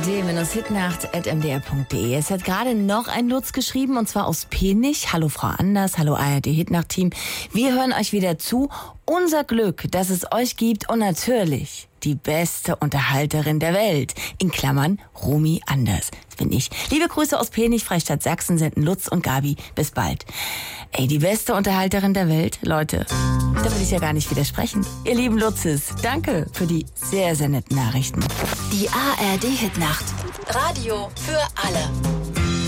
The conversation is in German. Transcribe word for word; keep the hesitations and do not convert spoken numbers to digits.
d-hitnacht at m d r punkt d e. Es hat gerade noch ein Lutz geschrieben, und zwar aus Penich. Hallo Frau Anders, hallo A R D-Hitnacht-Team. Wir hören euch wieder zu. Unser Glück, dass es euch gibt, und natürlich die beste Unterhalterin der Welt. In Klammern Romy Anders. Das bin ich. Liebe Grüße aus Penich, Freistadt Sachsen, senden Lutz und Gabi. Bis bald. Ey, die beste Unterhalterin der Welt? Leute, da will ich ja gar nicht widersprechen. Ihr lieben Lutzes, danke für die sehr, sehr netten Nachrichten. Die A R D-Hitnacht. Radio für alle.